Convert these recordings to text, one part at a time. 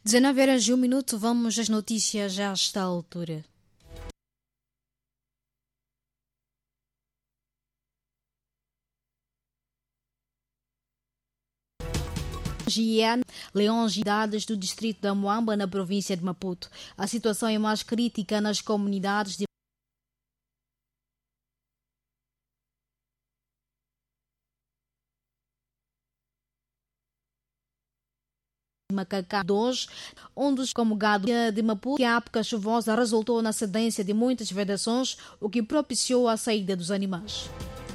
19h01, vamos às notícias já a esta altura. Leões e cidades do distrito da Moamba, na província de Maputo. A situação é mais crítica nas comunidades de Macacá 2, onde como gado de Maputo, que a época chuvosa resultou na cedência de muitas vedações, o que propiciou a saída dos animais.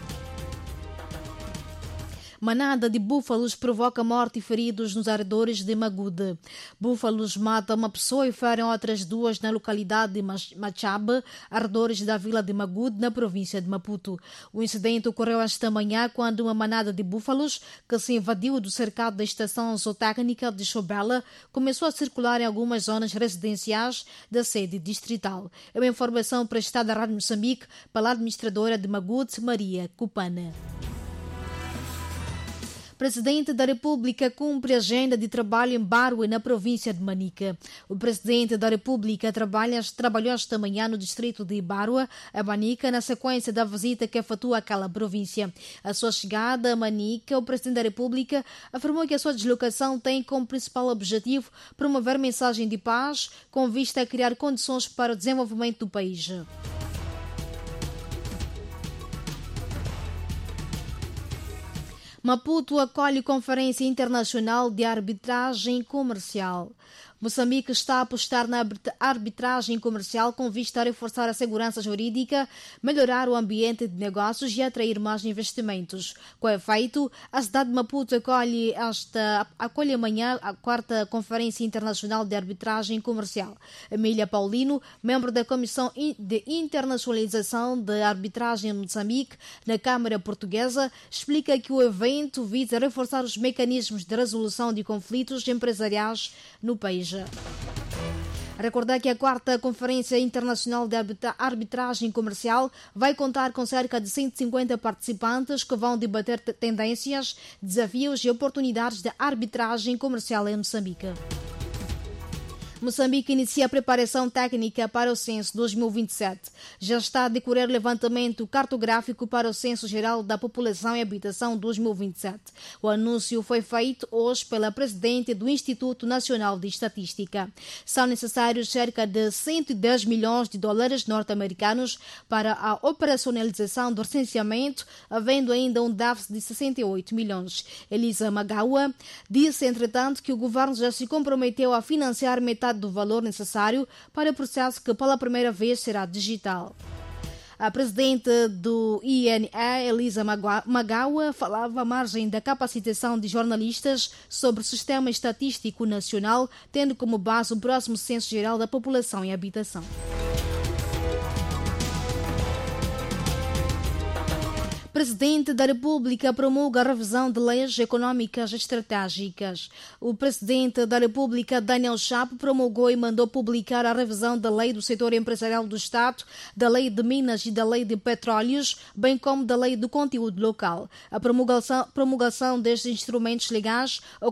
Manada de búfalos provoca morte e feridos nos arredores de Magude. Búfalos matam uma pessoa e ferem outras duas na localidade de Machabe, arredores da vila de Magude, na província de Maputo. O incidente ocorreu esta manhã quando uma manada de búfalos, que se invadiu do cercado da estação zootécnica de Chobela, começou a circular em algumas zonas residenciais da sede distrital. É uma informação prestada à Rádio Moçambique pela administradora de Magude, Maria Cupana. Presidente da República cumpre agenda de trabalho em Barue, na província de Manica. O Presidente da República trabalhou esta manhã no distrito de Barue, a Manica, na sequência da visita que efetua àquela província. A sua chegada a Manica, o Presidente da República afirmou que a sua deslocação tem como principal objetivo promover mensagem de paz com vista a criar condições para o desenvolvimento do país. Maputo acolhe Conferência Internacional de Arbitragem Comercial. Moçambique está a apostar na arbitragem comercial com vista a reforçar a segurança jurídica, melhorar o ambiente de negócios e atrair mais investimentos. Com efeito, a cidade de Maputo acolhe amanhã a 4ª Conferência Internacional de Arbitragem Comercial. Emília Paulino, membro da Comissão de Internacionalização da Arbitragem em Moçambique, na Câmara Portuguesa, explica que o evento visa reforçar os mecanismos de resolução de conflitos empresariais no país. Recordar que a 4ª Conferência Internacional de Arbitragem Comercial vai contar com cerca de 150 participantes que vão debater tendências, desafios e oportunidades de arbitragem comercial em Moçambique. Moçambique inicia a preparação técnica para o Censo 2027. Já está a decorrer levantamento cartográfico para o Censo Geral da População e Habitação 2027. O anúncio foi feito hoje pela presidente do Instituto Nacional de Estatística. São necessários cerca de 110 milhões de dólares norte-americanos para a operacionalização do recenseamento, havendo ainda um déficit de 68 milhões. Elisa Magawa disse, entretanto, que o governo já se comprometeu a financiar metade do valor necessário para o processo que pela primeira vez será digital. A presidente do INE, Elisa Magawa, falava à margem da capacitação de jornalistas sobre o Sistema Estatístico Nacional, tendo como base o próximo Censo Geral da População e Habitação. Presidente da República promulga a revisão de leis econômicas estratégicas. O Presidente da República, Daniel Chapo, promulgou e mandou publicar a revisão da Lei do Setor Empresarial do Estado, da Lei de Minas e da Lei de Petróleos, bem como da Lei do Conteúdo Local. A promulgação destes instrumentos legais